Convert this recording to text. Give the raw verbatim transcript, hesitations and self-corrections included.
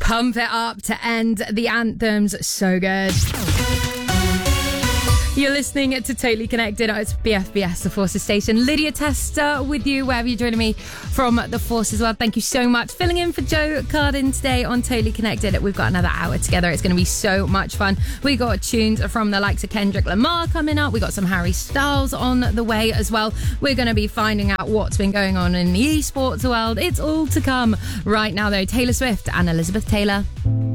Pump it up to end the anthems. So good. You're listening to Totally Connected. It's B F B S, the Forces Station. Lydia Tester with you, wherever you're joining me from the Force as well. Thank you so much. Filling in for Joe Cardin today on Totally Connected. We've got another hour together. It's going to be so much fun. We got tunes from the likes of Kendrick Lamar coming up. We got some Harry Styles on the way as well. We're going to be finding out what's been going on in the esports world. It's all to come. Right now, though, Taylor Swift and Elizabeth Taylor.